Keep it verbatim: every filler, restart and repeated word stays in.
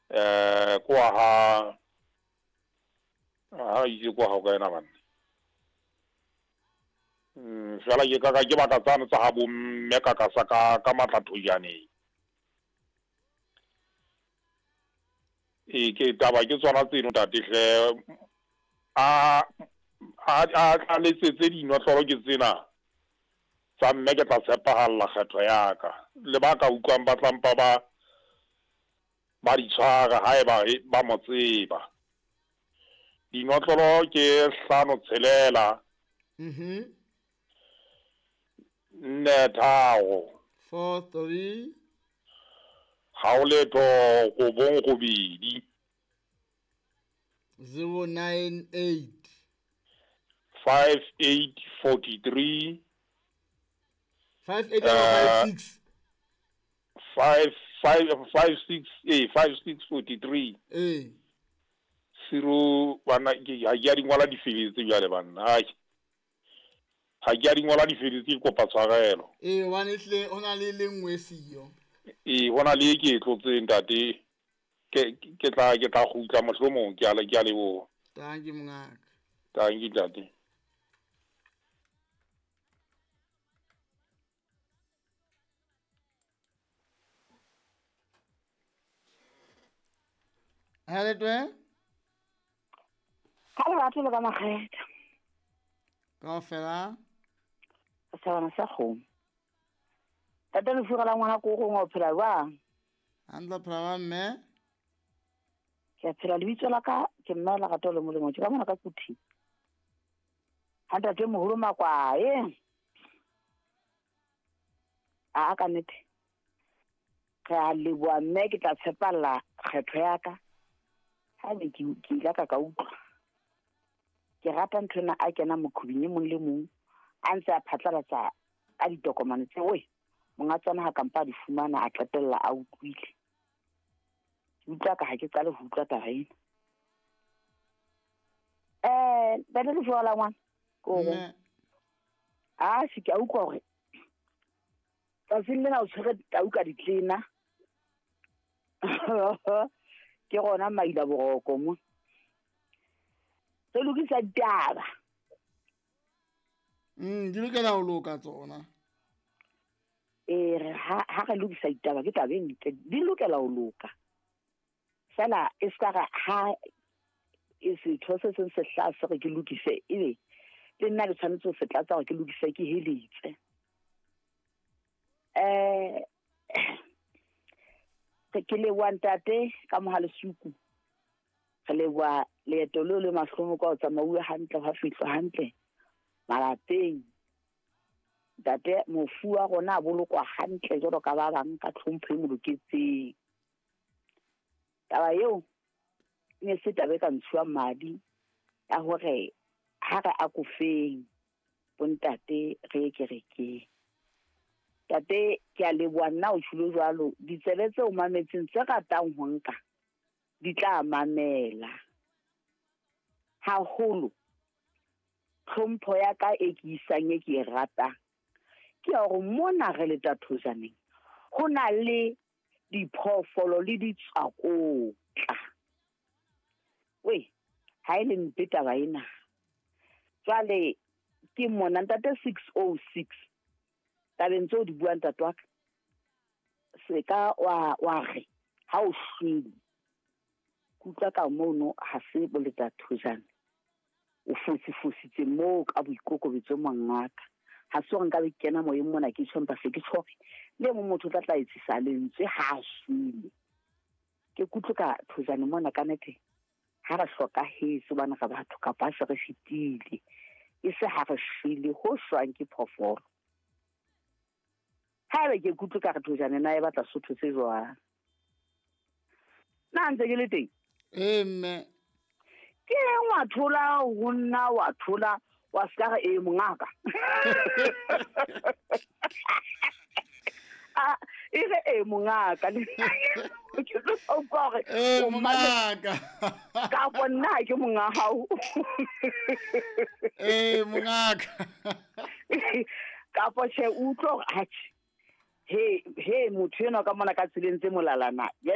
eh kwa ha ha itse kwa ha ka ena bana mm fela ke ka ka ke baka tsana tsa ha bo mme ka ka sa ka ka matlathojane e ke taba ke tsona tseno tatehle a a a le tse tse dino tlolo ke tsena tsa mme ke tla tshepagalla kgetho ya ka le ba ka utlwang ba tlampa ba ba di tshwara ha eba ba mo tseba dinotlolo ke hlano tshelela mhm nne tharo four three ha o letho go bong go bedi zero nine eight five eight forty three five eight or five six five five five six eh five six forty three eh zero bana ke ha ya dingwala di feletse bjale bana ha ha ya dingwala di feletse ko patshwarelo eh one hle ona le lengwe siyo e bona le ke tlotse ntate ke ke tla ke tla go utla mohlomong ke ala ke ale bo tanki mngaka tanki ntate hele twe ha ba tlo ka makgetha ka fela sa bana sa kgomo tata le fugala ngwana ko go ngo phela ba handla phela mme ke phela le bitso la ka ke mmela ka tolo mo le mo ka mona ka kuthi handa te mo holo makwa e a ka nete ka le bua mme ke tla tshepalla kgetho ya ka ha ne ke ke la ka ka utlwa ke rata nthona a kena mokhubinye mong le mong a ntse a phatlalatsa a ditokomane tse we monga tsana ha kampa di fumana a qetella a utlwile utlwa ka ha ke qale ho utlwa taba ena eh ba le go la ngwana ko go a se ke a utlwa gore tsa sillena o tshwere tau ka ditlena ke gona maila boroko mo tlo ke sa taba mm di lokela ho loka tsona eh ha ha re lokisa ditaba ke tabeng di lokela ho loka sala e ska ha e se those se se hlasa ke lokise ebe le nna le tshwanetse se tlatsa gore ke lokise ke heletse eh ke le wantate ka mohale suku le wa le tolo le mahlomo ka tsa maua hantle ha fihlo hantle malapeng date mofua gona a bolokwa hantle jalo ka ba bang ka tlhomphe mo loketseng taba eo ne se tabe ka ntshwa madi ya hore ha re a kofeng bontate re ke re ke tate ke a le bwana o tshilo jwalo ditsebetse o mametseng tse ratang ho nka di tla mamela ha holo tlhompho ya ka e ke isang e ke rata ke go mona re le tathozaneng go na le diphofolo le ditsakotla we ha ile mpeta ba ina jwale ke mona ntate six oh six tabentso di buang tatwa se ka wa wa re ha o hlile kutla ka mono ha se boleta thuzana o futsi futsitse mo ka boikokobetso mangaka ha so nka be kena mo yeng mona ke tshompa se ke tshore le mo motho tla tla itsisa lentswe ha hlile ke kutla ka thuzana mona ka nete ha ra hloka heso bana ka batho ka pa se re fitile e se ha re hlile ho shwang ke phofolo ha re ke kutla ka thuzana na e batla sotho se jwa na ntse ke le teng emme ke ngwa thola ho nna wa thola wa ska e mongaka ah ire e mongaka le ke tlo o gore eh mongaka ka bona ke monga hao eh mongaka ka po che utlo a he he motho ena ka mona ka tseleng tse molalana